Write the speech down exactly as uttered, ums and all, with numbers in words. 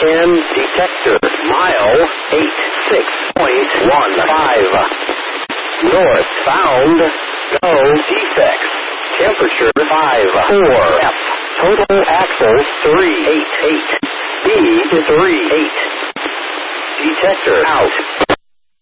N detector. Mile eight six point one five. Northbound. Go defects. Temperature five four. F. Total axle three eight eight. Speed three eight. Detector out.